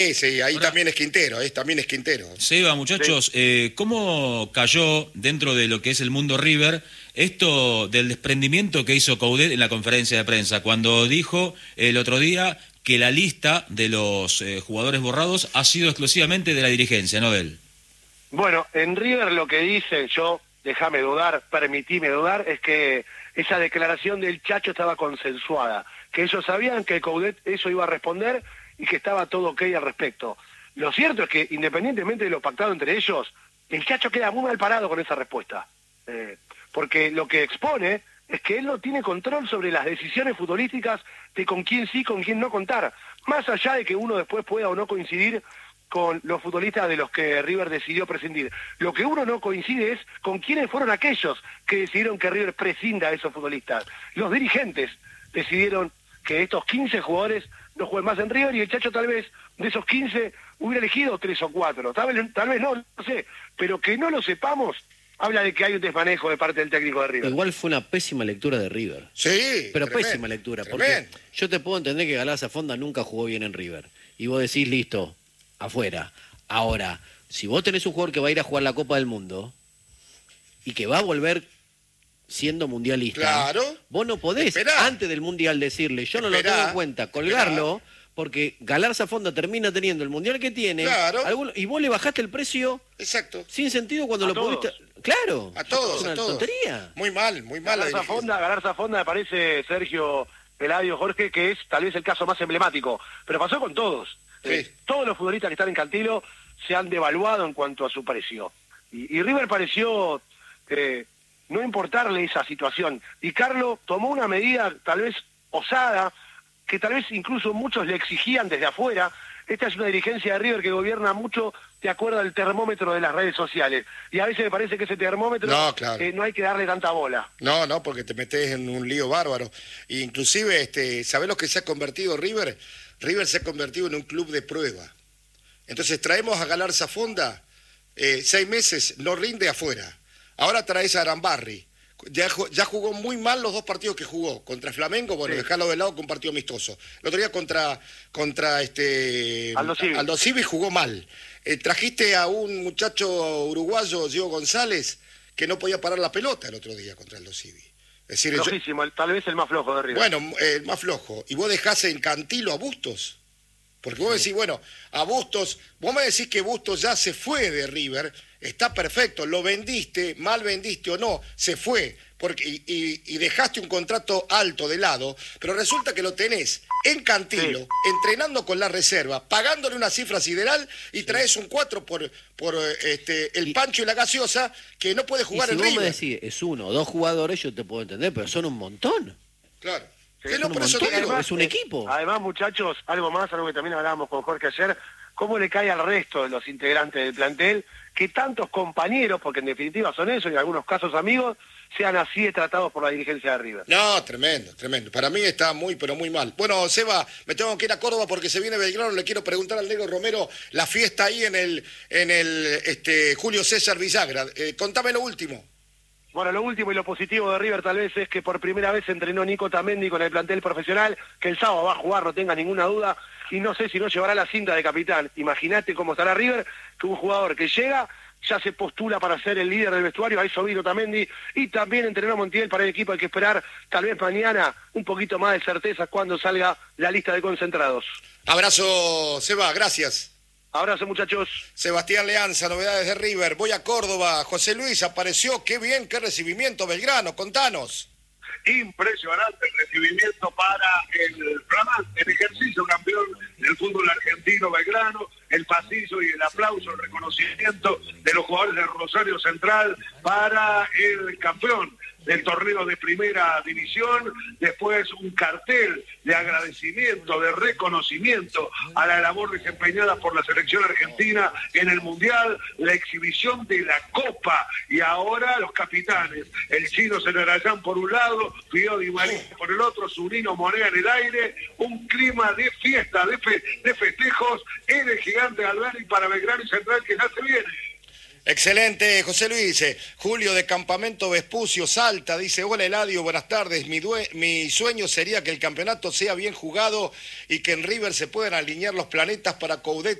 Sí, ahí también es Quintero, también es Quintero. Seba, muchachos, ¿cómo cayó dentro de lo que es el mundo River esto del desprendimiento que hizo Coudet en la conferencia de prensa, cuando dijo el otro día que la lista de los jugadores borrados ha sido exclusivamente de la dirigencia, no de él? Bueno, en River lo que dicen, déjame dudar, permitime dudar, es que esa declaración del Chacho estaba consensuada, que ellos sabían que Coudet eso iba a responder y que estaba todo ok al respecto. Lo cierto es que, independientemente de lo pactado entre ellos, el Chacho queda muy mal parado con esa respuesta. Porque lo que expone es que él no tiene control sobre las decisiones futbolísticas de con quién sí, con quién no contar. Más allá de que uno después pueda o no coincidir con los futbolistas de los que River decidió prescindir. Lo que uno no coincide es con quiénes fueron aquellos que decidieron que River prescinda a esos futbolistas. Los dirigentes decidieron que estos 15 jugadores no jueguen más en River, y el Chacho tal vez de esos 15 hubiera elegido 3 o 4, tal vez no sé, pero que no lo sepamos habla de que hay un desmanejo de parte del técnico de River. Igual fue una pésima lectura de River. Sí, pero tremendo, pésima lectura, tremendo. Porque yo te puedo entender que Galarza Fonda nunca jugó bien en River, y vos decís, listo, afuera. Ahora, si vos tenés un jugador que va a ir a jugar la Copa del Mundo y que va a volver siendo mundialista, claro, vos no podés antes del mundial decirle, yo no lo tengo en cuenta, colgarlo, porque Galarza Fonda termina teniendo el mundial que tiene, y vos le bajaste el precio. Exacto. Sin sentido cuando lo pudiste. Claro. A todos, es una tontería. Muy mal Galarza Fonda me parece, Sergio, Eladio, Jorge, que es tal vez el caso más emblemático, pero pasó con todos. Sí. Todos los futbolistas que están en Cantilo se han devaluado en cuanto a su precio. Y River pareció no importarle esa situación. Y Carlos tomó una medida tal vez osada, que tal vez incluso muchos le exigían desde afuera. Esta es una dirigencia de River que gobierna mucho de acuerdo al termómetro de las redes sociales. Y a veces me parece que ese termómetro no hay que darle tanta bola. No, porque te metes en un lío bárbaro. E inclusive, ¿sabés lo que se ha convertido River? River se ha convertido en un club de prueba. Entonces traemos a Galarza Fonda, 6 meses, no rinde afuera. Ahora traes a Arambarri. Ya jugó muy mal los 2 partidos que jugó. Contra Flamengo, bueno, dejarlo de lado con un partido amistoso. El otro día contra Aldo Civi jugó mal. Trajiste a un muchacho uruguayo, Diego González, que no podía parar la pelota el otro día contra Aldo Civi. Es decir, flojísimo, tal vez el más flojo de River. Bueno, el más flojo. ¿Y vos dejás en Cantilo a Bustos? Porque vos decís, bueno, a Bustos, vos me decís que Bustos ya se fue de River, está perfecto, lo vendiste, mal vendiste o no, se fue, y dejaste un contrato alto de lado, pero resulta que lo tenés en Cantilo, entrenando con la reserva, pagándole una cifra sideral, y traes un 4 por el Pancho y la gaseosa, que no puede jugar en River. Si vos me decís, es 1 o 2 jugadores, yo te puedo entender, pero son un montón. Claro. Es un equipo. Además, muchachos, algo que también hablábamos con Jorge ayer, cómo le cae al resto de los integrantes del plantel que tantos compañeros, porque en definitiva son eso, y en algunos casos amigos, sean así tratados por la dirigencia de River. No, tremendo. Para mí está muy, pero muy mal. Bueno, Seba, me tengo que ir a Córdoba porque se viene Belgrano. Le quiero preguntar al Negro Romero la fiesta ahí en el Julio César Villagra. Contame lo último. Bueno, lo último y lo positivo de River tal vez es que por primera vez entrenó Nico Tamendi con el plantel profesional, que el sábado va a jugar, no tenga ninguna duda, y no sé si no llevará la cinta de capitán. Imagínate cómo estará River, que un jugador que llega ya se postula para ser el líder del vestuario, a eso vino Tamendi, y también entrenó Montiel para el equipo. Hay que esperar tal vez mañana un poquito más de certezas cuando salga la lista de concentrados. Abrazo, Seba, gracias. Abrazo, muchachos. Sebastián Leanza, novedades de River. Voy a Córdoba. José Luis apareció. Qué bien, qué recibimiento, Belgrano. Contanos. Impresionante el recibimiento para el flamante, el ejercicio campeón del fútbol argentino Belgrano, el pasillo y el aplauso, el reconocimiento de los jugadores del Rosario Central para el campeón del torneo de primera división, después un cartel de agradecimiento, de reconocimiento a la labor desempeñada por la selección argentina en el Mundial, la exhibición de la Copa, y ahora los capitanes, el chino Celarayán por un lado, Pío Di María por el otro, Zunino Monea en el aire, un clima de fiesta, de festejos en el Gigante Albert y para Belgrano y Central que ya se viene. Excelente, José Luis dice, Julio de Campamento Vespucio, Salta, dice, hola Eladio, buenas tardes, mi sueño sería que el campeonato sea bien jugado y que en River se puedan alinear los planetas para Coudet